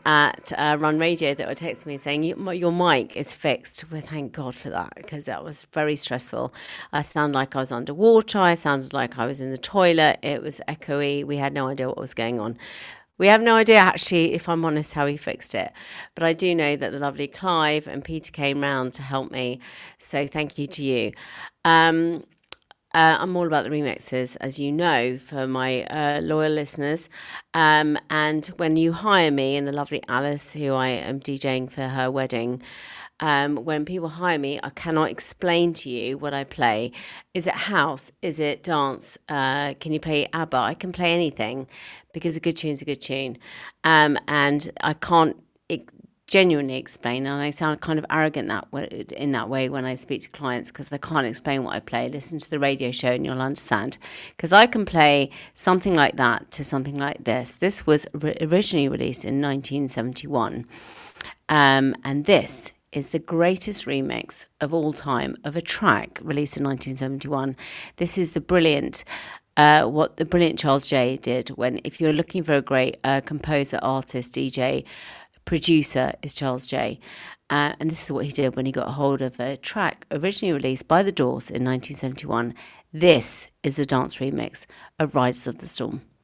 at Run Radio that were texting me saying, your mic is fixed. Well, thank God for that, because that was very stressful. I sounded like I was underwater. I sounded like I was in the toilet. It was echoey. We had no idea what was going on. We have no idea, actually, if I'm honest, how he fixed it. But I do know that the lovely Clive and Peter came round to help me. So thank you to you. I'm all about the remixes, as you know, for my loyal listeners. And when you hire me, and the lovely Alice, who I am DJing for her wedding, when people hire me, I cannot explain to you what I play. Is it house? Is it dance? Can you play ABBA? I can play anything, because a good tune's a good tune. And I can't genuinely explain, and I sound kind of arrogant in that way when I speak to clients, because they can't explain what I play. Listen to the radio show and you'll understand, because I can play something like that to something like this. This was originally released in 1971, and this is the greatest remix of all time of a track released in 1971. This is the brilliant what the brilliant Charles J did. If you're looking for a great composer, artist, DJ, producer, is Charles J. And this is what he did when he got a hold of a track originally released by The Doors in 1971. This is the dance remix of Riders of the Storm.